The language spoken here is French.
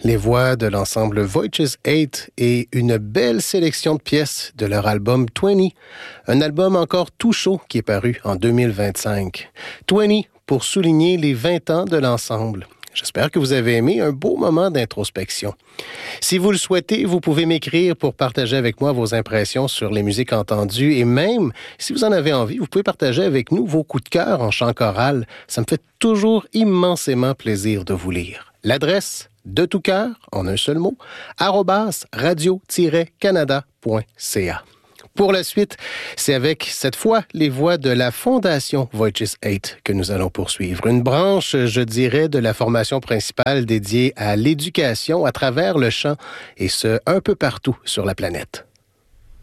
les voix de l'ensemble Voices 8 et une belle sélection de pièces de leur album 20, un album encore tout chaud qui est paru en 2025. 20 pour souligner les 20 ans de l'ensemble. J'espère que vous avez aimé un beau moment d'introspection. Si vous le souhaitez, vous pouvez m'écrire pour partager avec moi vos impressions sur les musiques entendues et même, si vous en avez envie, vous pouvez partager avec nous vos coups de cœur en chant choral. Ça me fait toujours immensément plaisir de vous lire. L'adresse, de tout cœur, en un seul mot, @radio-canada.ca. Pour la suite, c'est avec, cette fois, les voix de la Fondation Voices 8 que nous allons poursuivre. Une branche, je dirais, de la formation principale dédiée à l'éducation à travers le chant, et ce, un peu partout sur la planète.